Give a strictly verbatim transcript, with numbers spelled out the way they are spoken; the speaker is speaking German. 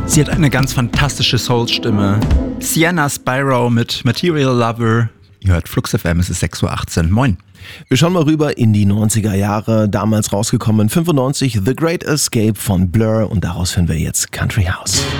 Sie hat eine ganz fantastische Soul-Stimme. Sienna Spyro mit Material Lover. Ihr hört Flux F M, es ist sechs Uhr achtzehn. Moin. Wir schauen mal rüber in die neunziger Jahre. Damals rausgekommen fünfundneunzig The Great Escape von Blur und daraus hören wir jetzt Country House.